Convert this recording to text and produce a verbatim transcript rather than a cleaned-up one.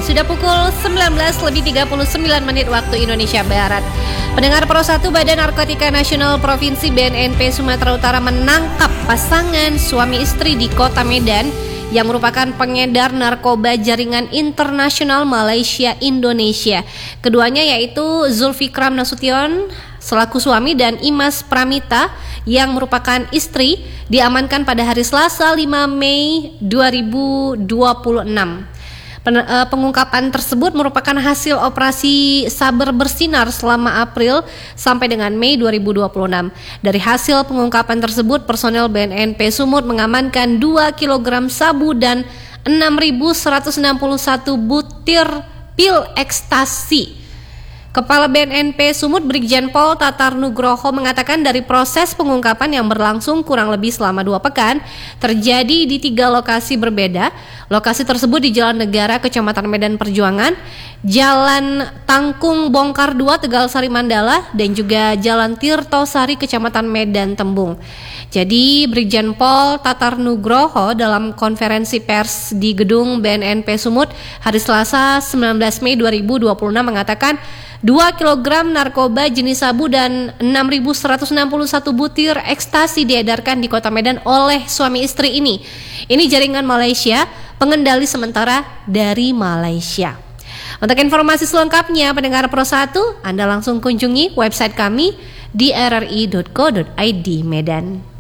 Sudah pukul sembilan belas lebih tiga puluh sembilan menit waktu Indonesia Barat. Pendengar Pro satu, Badan Narkotika Nasional Provinsi B N N P Sumatera Utara menangkap pasangan suami istri di Kota Medan yang merupakan pengedar narkoba jaringan internasional Malaysia Indonesia. Keduanya yaitu Zulfikram Nasution selaku suami dan Imas Pramita yang merupakan istri diamankan pada hari Selasa lima Mei dua ribu dua puluh enam. Pengungkapan tersebut merupakan hasil operasi Saber Bersinar selama April sampai dengan Mei dua ribu dua puluh enam. Dari hasil pengungkapan tersebut, personel B N N P Sumut mengamankan dua kilogram sabu dan enam ribu seratus enam puluh satu butir pil ekstasi. Kepala B N N P Sumut Brigjen Pol Tatar Nugroho mengatakan dari proses pengungkapan yang berlangsung kurang lebih selama dua pekan terjadi di tiga lokasi berbeda. Lokasi tersebut di Jalan Negara Kecamatan Medan Perjuangan, Jalan Tangkung Bongkar dua Tegal Sari Mandala, dan juga Jalan Tirto Sari Kecamatan Medan Tembung. Jadi Brigjen Pol Tatar Nugroho dalam konferensi pers di gedung B N N P Sumut hari Selasa sembilan belas Mei dua ribu dua puluh enam mengatakan dua kilogram narkoba jenis sabu dan enam ribu seratus enam puluh satu butir ekstasi diedarkan di Kota Medan oleh suami istri ini. Ini jaringan Malaysia, pengendali sementara dari Malaysia. Untuk informasi selengkapnya, pendengar Pro satu, Anda langsung kunjungi website kami di r r i dot co dot i d Medan.